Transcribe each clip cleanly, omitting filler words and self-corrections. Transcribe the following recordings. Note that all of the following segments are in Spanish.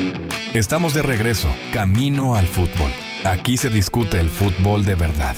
Estamos de regreso, camino al fútbol. Aquí se discute el fútbol de verdad.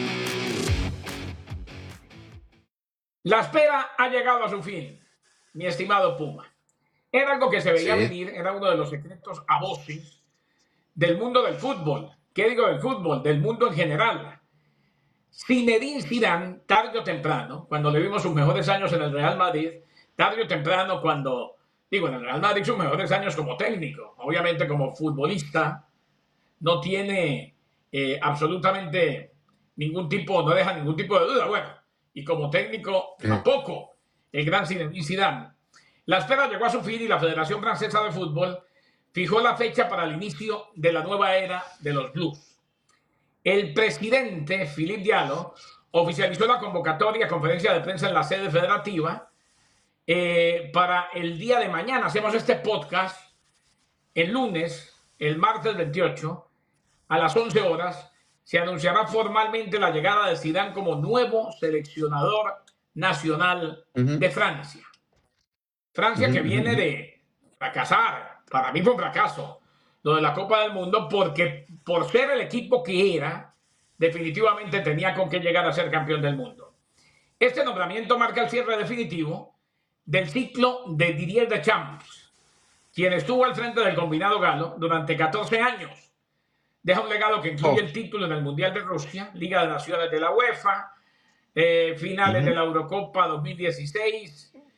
La espera ha llegado a su fin, mi estimado Puma. Era algo que se veía venir, era uno de los secretos a voces del mundo del fútbol. ¿Qué digo del fútbol? Del mundo en general. Zinedine Zidane, tarde o temprano, cuando le vimos sus mejores años en el Real Madrid, tarde o temprano cuando, en el Real Madrid sus mejores años como técnico, obviamente como futbolista, no tiene absolutamente no deja ningún tipo de duda, bueno, y como técnico tampoco, el gran Zinedine Zidane. La espera llegó a su fin y la Federación Francesa de Fútbol fijó la fecha para el inicio de la nueva era de los Blues. El presidente, Philippe Diallo, oficializó la convocatoria, conferencia de prensa en la sede federativa para el día de mañana. Hacemos este podcast el lunes, el martes 28, a las 11 horas, se anunciará formalmente la llegada de Zidane como nuevo seleccionador nacional de Francia. Francia que viene de fracasar. Para mí fue un fracaso lo de la Copa del Mundo, porque por ser el equipo que era, definitivamente tenía con qué llegar a ser campeón del mundo. Este nombramiento marca el cierre definitivo del ciclo de Didier Deschamps, quien estuvo al frente del combinado galo durante 14 años. Deja un legado que incluye el título en el Mundial de Rusia, Liga de Naciones de la UEFA, finales de la Eurocopa 2016,